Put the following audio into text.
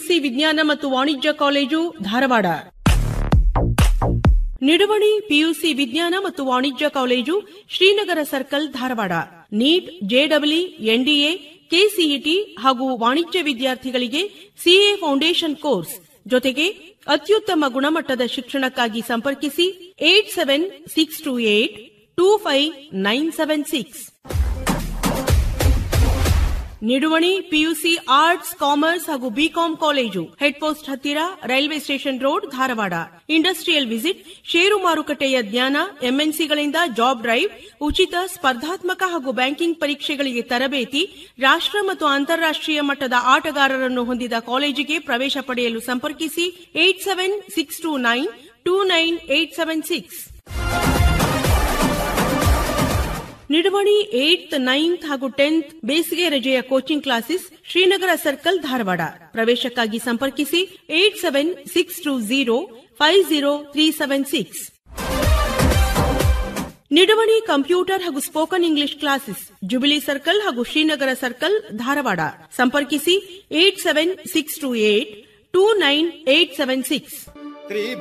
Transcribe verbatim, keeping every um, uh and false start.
PUC ವಿಜ್ಞಾನ ಮತ್ತು ವಾಣಿಜ್ಯ ಕಾಲೇಜು ಧಾರವಾಡ. ನಿಡುವಣಿ ಪಿಯುಸಿ ವಿಜ್ಞಾನ ಮತ್ತು ವಾಣಿಜ್ಯ college Srinagar circle Dharwad. Neat, JW, NDA, KCET ಹಾಗೂ ವಾಣಿಜ್ಯ ವಿದ್ಯಾರ್ಥಿಗಳಿಗೆ ಸಿಎ ಫೌಂಡೇಶನ್ ಕೋರ್ಸ್ ಜೊತೆಗೆ ಅತ್ಯುತ್ತಮ ಗುಣಮಟ್ಟದ ಶಿಕ್ಷಣಕ್ಕಾಗಿ ಸಂಪರ್ಕಿಸಿ eight seven six two eight two five nine seven six. ನಿಡುವಣಿ PUC arts, commerce ಹಾಗೂ ಬಿಕಾಂ ಕಾಲೇಜು ಹೆಡ್ ಪೋಸ್ಟ್ ಹತ್ತಿರ, railway station road, Dharwad. Industrial visit, ಷೇರು ಮಾರುಕಟ್ಟೆಯ ಜ್ಞಾನ, ಎಂಎನ್ಸಿಗಳಿಂದ ಜಾಬ್ ಡ್ರೈವ್, ಉಚಿತ ಸ್ಪರ್ಧಾತ್ಮಕ ಹಾಗೂ ಬ್ಯಾಂಕಿಂಗ್ ಪರೀಕ್ಷೆಗಳಿಗೆ ತರಬೇತಿ, ರಾಷ್ಟ್ರ ಮತ್ತು ಅಂತಾರಾಷ್ಟ್ರೀಯ ಮಟ್ಟದ ಆಟಗಾರರನ್ನು ಹೊಂದಿದ ಕಾಲೇಜಿಗೆ ಪ್ರವೇಶ ಪಡೆಯಲು ಸಂಪರ್ಕಿಸಿ eight seven six two nine two nine eight seven six. ನಿಡುವಣಿ eight, ninth ಹಾಗೂ ಟೆಂತ್ ಬೇಸಿಗೆ ರಜೆಯ coaching classes Srinagar circle Dharwad. ಪ್ರವೇಶಕ್ಕಾಗಿ ಸಂಪರ್ಕಿಸಿ eight seven six two zero five zero three seven six. ನಿಡುವಣಿ computer ಹಾಗೂ spoken English classes jubilee circle ಹಾಗೂ Srinagar circle Dharwad. ಸಂಪರ್ಕಿಸಿ eight seven six two eight two nine eight seven six.